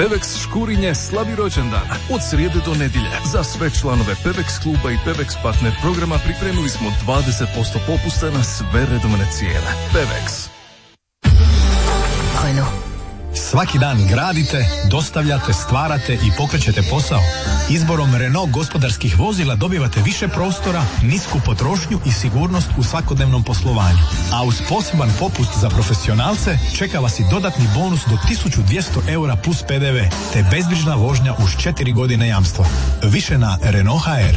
Pevex Škurinje slavi rođendan od srijede do nedjelje. Za sve članove Pevex kluba i Pevex partner programa pripremili smo 20% popusta na sve redovne cijene. Pevex. Svaki dan gradite, dostavljate, stvarate i pokrećete posao. Izborom Renault gospodarskih vozila dobivate više prostora, nisku potrošnju i sigurnost u svakodnevnom poslovanju. A uz poseban popust za profesionalce čeka vas i dodatni bonus do 1200 eura plus PDV, te bezbrižna vožnja uz 4 godine jamstva. Više na Renault HR.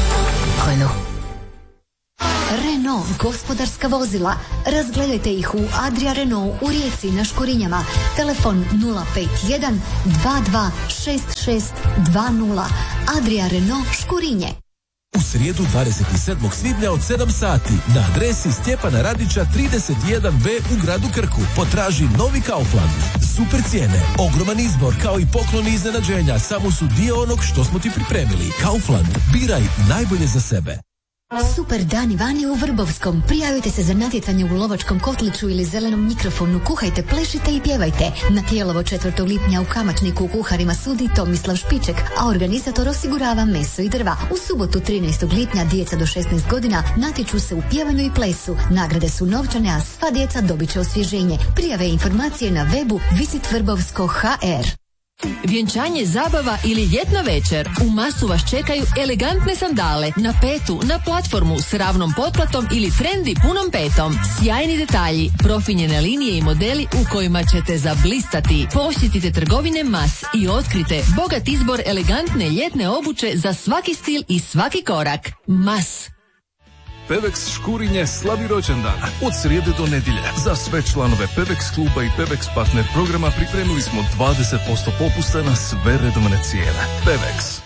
Renault gospodarska vozila. Razgledajte ih u Adria Renault u Rijeci na Škurinjama. Telefon 051 22 66 20. Adria Renault Škurinje. U srijedu 27. svibnja od 7 sati na adresi Stjepana Radića 31B u gradu Krku potraži novi Kaufland. Super cijene, ogroman izbor kao i pokloni iznenađenja samo su dio onog što smo ti pripremili. Kaufland, biraj najbolje za sebe. Super dani vani u Vrbovskom. Prijavite se za natjecanje u lovačkom kotliću ili zelenom mikrofonu. Kuhajte, plešite i pjevajte. Na Tijelovo 4. lipnja u Kamačniku kuharima sudi Tomislav Špiček, a organizator osigurava meso i drva. U subotu 13. lipnja djeca do 16 godina natječu se u pjevanju i plesu. Nagrade su novčane, a sva djeca dobit će osvježenje. Prijave i informacije na webu visitvrbovsko.hr. Vjenčanje, zabava ili ljetna večer. U Masu vas čekaju elegantne sandale na petu, na platformu s ravnom potplatom ili trendi punom petom. Sjajni detalji, profinjene linije i modeli u kojima ćete zablistati. Posjetite trgovine Mas i otkrite bogat izbor elegantne ljetne obuće za svaki stil i svaki korak. Mas. Pevex Škurinje slavi rođendan od srijede do nedjelje. Za sve članove Pevex kluba i Pevex partner programa pripremili smo 20% popusta na sve redovne cijene. Pevex.